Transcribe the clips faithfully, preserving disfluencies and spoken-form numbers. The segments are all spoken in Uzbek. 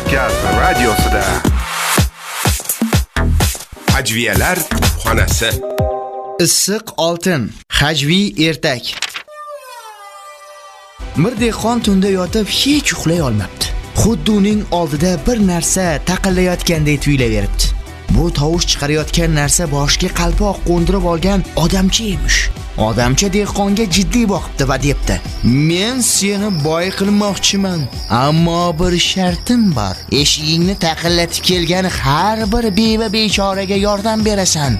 Kavkaz radiosida Hajviyalar xonasi. Issiq oltin, hajviy ertak. Bir dehqon tunda yotib hech uxlay olmabdi. Xuddi uning oldida bir narsa taqillayotgandek tuyulaveribdi. Bu tovush chiqarayotgan narsa boshiga qalpoq qo'ndirib olgan odamcha emish. Odamcha dehqonga jiddiy boqibdi va debdi: "Men seni boy qilmoqchiman, ammo bir shartim bor. Eshigingni taqillatib kelgan har bir beva bechoraga yordam berasan."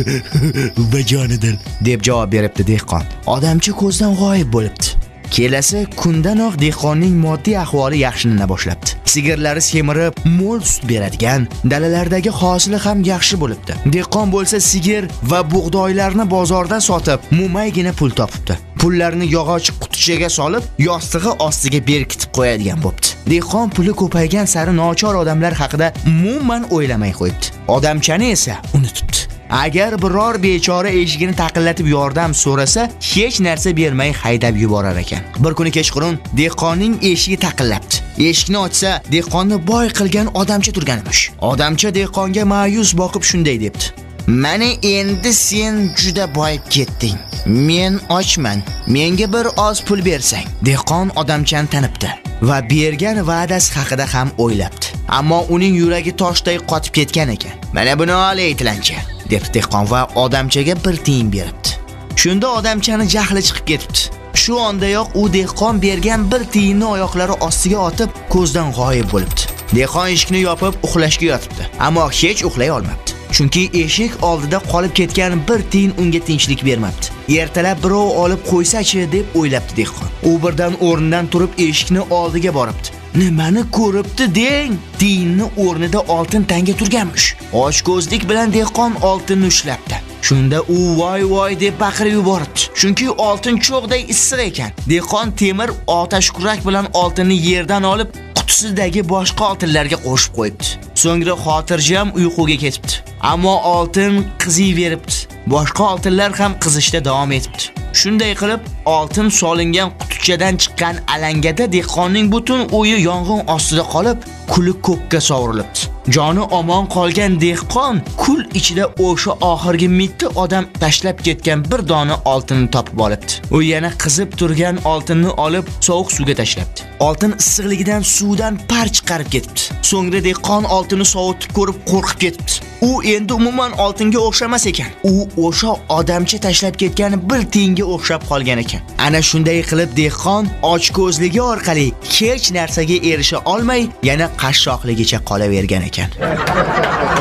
"Bajonidir", deb javob beribdi dehqon. Odamcha ko'zdan g'oyib bo'libdi. Kelasi kundanoq dehqonning moddiy ahvoli yaxshilana boshlabdi. Sigirlari semirib, mo'l sut beradigan, dalalardagi hosili ham yaxshi bo'libdi. Dehqon bo'lsa sigir va bug'doylarni bozorda sotib, mo'maygina pul topibdi. Pullarni yog'och qutichaga solib, yostig'i ostiga berkitib qo'yadigan bo'pti. Dehqon puli ko'paygan sari nochor odamlar haqida umuman o'ylamay qo'yibdi. Odamchani esa unutibdi. Agar biror bechora eshigini taqillatib yordam so'rasa, hech narsa bermay haydab yuborar ekan. Bir kuni kechqurun dehqonning eshigi taqillabdi. Eshikni ochsa, dehqonni boy qilgan odamcha turgan emish. Odamcha dehqonga ma'yus boqib shunday debdi: "Mana endi sen juda boyib ketding. Men ochman. Menga bir oz pul bersang." Dehqon odamchani tanibdi va bergan va'dasi haqida ham o'ylabdi. Ammo uning yuragi toshday qotib ketgan ekan. "Mana buni ol aytilancha", debdi dehqon va odamchaga bir tiyin beribdi. Shunda odamchani jahli chiqib ketibdi. Shu ondayoq u dehqon bergan bir tiyinni oyoqlari ostiga otib ko'zdan g'oyib bo'libdi. Dehqon eshikni yopib uxlashga yotibdi, ammo hech uxlay olmabdi. Chunki eshik oldida qolib ketgan bir tiyin unga tinchlik bermabdi. Ertalab birov olib qo'ysa-chi deb o'ylabdi dehqon. U birdan o'rnidan turib eshikni oldiga boribdi. "Nimani ko'ribdi deng?" Tiyinni o'rnida oltin tanga turganmish. Ochko'zlik bilan dehqon oltinni ushlabdi. Shunda u voy voy deb baqirib yuboribdi. Chunki oltin cho'g'day issiq ekan. Dehqon temir otash kurak bilan oltinni yerdan olib, qutisidagi boshqa oltinlarga qo'shib qo'yibdi. So'ngra xotirjam uyquga ketibdi. Ammo oltin qiziyveribdi. Boshqa oltinlar ham qizishda davom etibdi. Shunday qilib, oltin solingan qutichadan chiqqan alangada dehqonning butun o'yi yong'in ostida qolib, kuli ko'kka sovurilibdi. Joni omon qolgan dehqon kul ichida o'sha oxirgi mitti odam tashlab ketgan bir dona oltinni topib olibdi. U yana qizib turgan oltinni olib sovuq suvga tashlabdi. Oltin issiqligidan suvdan par chiqarib ketibdi. So'ngra dehqon oltinni sovutib ko'rib qo'rqib ketibdi. U endi umuman oltinga o'xshamas ekan. U o'sha odamcha tashlab ketgan bir tiyinga o'xshab qolgan ekan. Ana shunday qilib dehqon ochko'zligi orqali hech narsaga erisha olmay, yana qashshoqligicha qolavergan ekan.